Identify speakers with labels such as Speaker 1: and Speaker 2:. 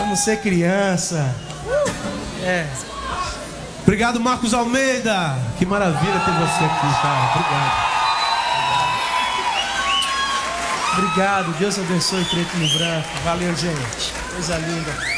Speaker 1: Vamos ser criança. É.
Speaker 2: Obrigado, Marcos Almeida. Que maravilha ter você aqui, cara. Obrigado.
Speaker 1: Obrigado. Deus abençoe Preto no Branco. Valeu, gente. Coisa linda.